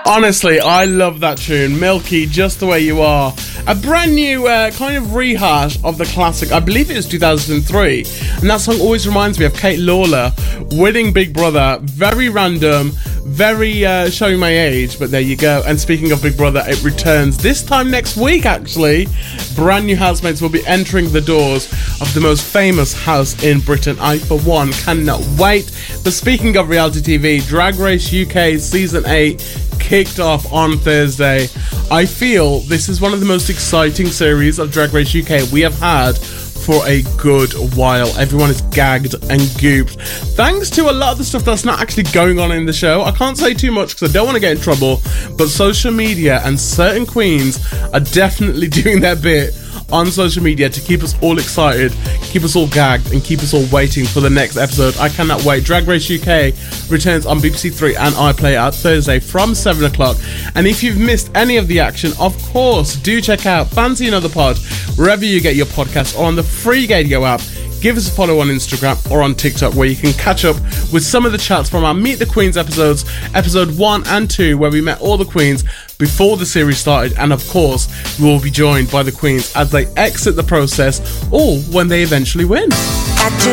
Honestly, I love that tune. Milky, Just the Way You Are. A brand new kind of rehash of the classic. I believe it was 2003. And that song always reminds me of Kate Lawler winning Big Brother. Very random, very showing my age, but there you go. And speaking of Big Brother, it returns this time next week, actually. Brand new housemates will be entering the doors of the most famous house in Britain. I, for one, cannot wait. But speaking of reality TV, Drag Race UK Season 8 kicked off on Thursday. I feel this is one of the most exciting series of Drag Race UK we have had for a good while. Everyone is gagged and gooped. Thanks to a lot of the stuff that's not actually going on in the show. I can't say too much because I don't want to get in trouble, but social media and certain queens are definitely doing their bit on social media to keep us all excited, keep us all gagged, and keep us all waiting for the next episode. I cannot wait. Drag Race UK returns on BBC Three and iPlayer at Thursday from 7 o'clock. And if you've missed any of the action, of course, do check out Fancy Another Pod wherever you get your podcast or on the free Gadio app. Give us a follow on Instagram or on TikTok, where you can catch up with some of the chats from our Meet the Queens episodes, episode 1 and 2, where we met all the queens before the series started. And of course, we will be joined by the queens as they exit the process or when they eventually win.